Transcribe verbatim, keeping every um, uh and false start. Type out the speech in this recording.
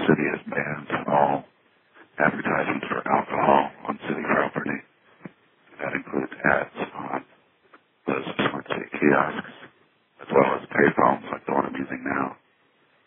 city has banned all advertisements for alcohol on city property. That includes ads on those smart city kiosks, as well as payphones like the one I'm using now.